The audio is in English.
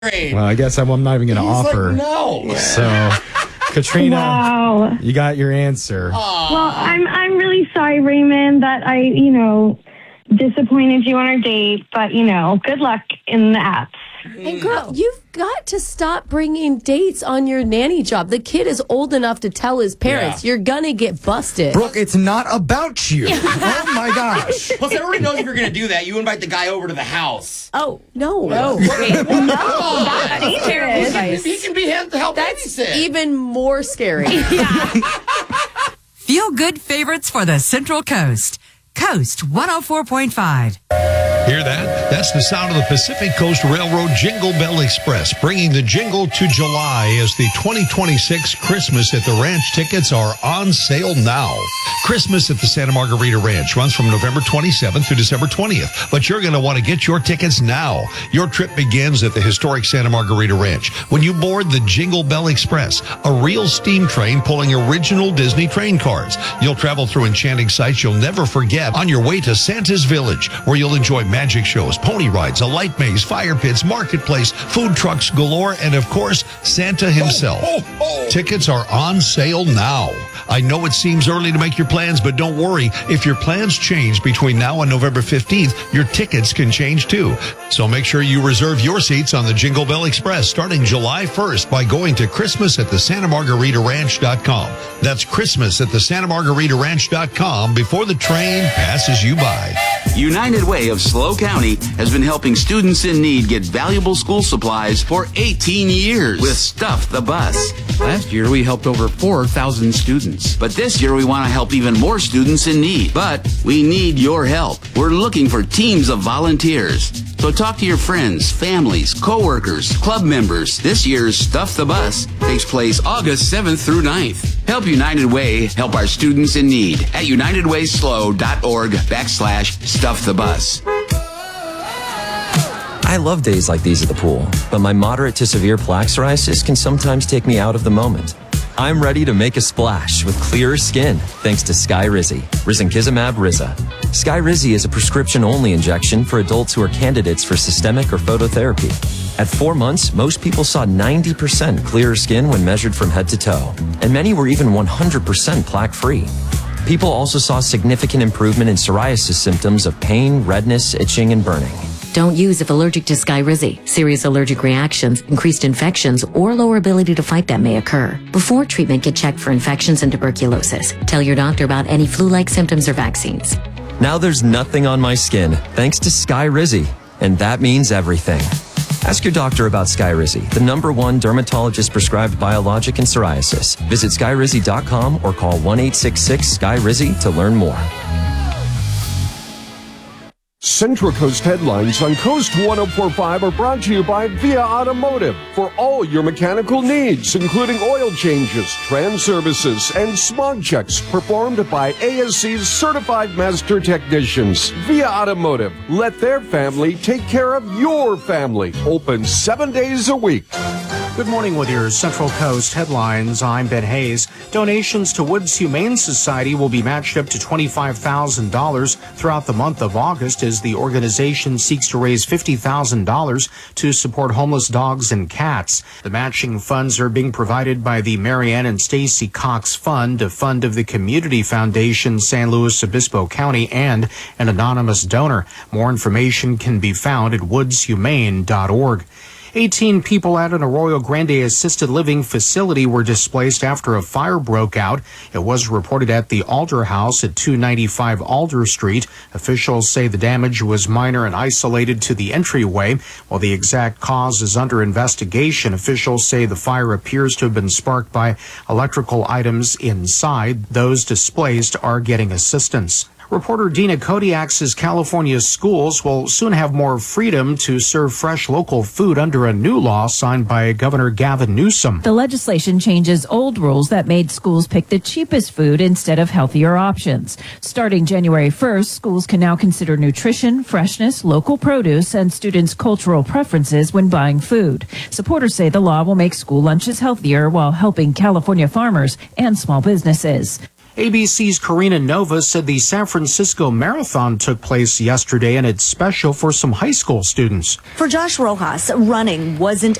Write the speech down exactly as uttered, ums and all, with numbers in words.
Well, I guess I'm not even going to offer. Like, no. So, Katrina, wow. you got your answer. Aww. Well, I'm I'm really sorry, Raymond, that I, you know, disappointed you on our date. But, you know, good luck in the apps. And girl, you've got to stop bringing dates on your nanny job. The kid is old enough to tell his parents. Yeah. You're going to get busted. Brooke, it's not about you. Oh, my gosh. Plus, everybody knows if you're going to do that, you invite the guy over to the house. Oh, no. No. Wait, no. That's dangerous. He can, he can be him to help That's babysit. even more scary. Feel good favorites for the Central Coast. Coast one oh four point five. Hear that? That's the sound of the Pacific Coast Railroad Jingle Bell Express, bringing the jingle to July as the twenty twenty-six Christmas at the Ranch tickets are on sale now. Christmas at the Santa Margarita Ranch runs from November twenty-seventh through December twentieth, but you're going to want to get your tickets now. Your trip begins at the historic Santa Margarita Ranch when you board the Jingle Bell Express, a real steam train pulling original Disney train cars. You'll travel through enchanting sights you'll never forget on your way to Santa's Village, where you'll enjoy magic shows, pony rides, a light maze, fire pits, marketplace, food trucks galore, and of course, Santa himself. Oh, oh, oh. Tickets are on sale now. I know it seems early to make your plans, but don't worry. If your plans change between now and November fifteenth, your tickets can change too. So make sure you reserve your seats on the Jingle Bell Express starting July first by going to Christmas at the Santa Margarita Ranch dot com. That's Christmas at the Santa Margarita Ranch dot com before the train passes you by. United Way of SLO County has been helping students in need get valuable school supplies for eighteen years with Stuff the Bus. Last year, we helped over four thousand students. But this year, we want to help even more students in need. But we need your help. We're looking for teams of volunteers. So talk to your friends, families, coworkers, club members. This year's Stuff the Bus takes place August seventh through ninth. Help United Way help our students in need at united way slow dot org backslash stuff the bus. I love days like these at the pool, but my moderate to severe plaque psoriasis can sometimes take me out of the moment. I'm ready to make a splash with clearer skin thanks to Skyrizi, Risankizumab Riza. Skyrizi is a prescription-only injection for adults who are candidates for systemic or phototherapy. At four months, most people saw ninety percent clearer skin when measured from head to toe, and many were even one hundred percent plaque-free. People also saw significant improvement in psoriasis symptoms of pain, redness, itching, and burning. Don't use if allergic to Skyrizi. Serious allergic reactions, increased infections, or lower ability to fight them may occur. Before treatment, get checked for infections and tuberculosis. Tell your doctor about any flu-like symptoms or vaccines. Now there's nothing on my skin thanks to Skyrizi, and that means everything. Ask your doctor about Skyrizi, the number one dermatologist-prescribed biologic in psoriasis. Visit skyrizi dot com or call one eight six six Sky Rizi to learn more. Central Coast headlines on Coast one oh four point five are brought to you by Via Automotive for all your mechanical needs, including oil changes, trans services, and smog checks performed by A S C's certified master technicians. Via Automotive, let their family take care of your family. Open seven days a week. Good morning with your Central Coast headlines. I'm Ben Hayes. Donations to Woods Humane Society will be matched up to twenty-five thousand dollars throughout the month of August as the organization seeks to raise fifty thousand dollars to support homeless dogs and cats. The matching funds are being provided by the Marianne and Stacy Cox Fund, a fund of the Community Foundation, San Luis Obispo County, and an anonymous donor. More information can be found at woods humane dot org. eighteen people at an Arroyo Grande assisted living facility were displaced after a fire broke out. It was reported at the Alder House at two ninety-five Alder Street. Officials say the damage was minor and isolated to the entryway. While the exact cause is under investigation, officials say the fire appears to have been sparked by electrical items inside. Those displaced are getting assistance. Reporter Dina Kodiak says California schools will soon have more freedom to serve fresh local food under a new law signed by Governor Gavin Newsom. The legislation changes old rules that made schools pick the cheapest food instead of healthier options. Starting January first, schools can now consider nutrition, freshness, local produce, and students' cultural preferences when buying food. Supporters say the law will make school lunches healthier while helping California farmers and small businesses. A B C's Karina Nova said the San Francisco Marathon took place yesterday and it's special for some high school students. For Josh Rojas, running wasn't